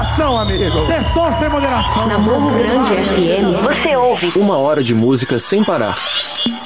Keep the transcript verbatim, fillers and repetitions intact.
moderação, amigo. Sextou sem moderação. Na Morro Grande F M, você ouve uma hora de música sem parar.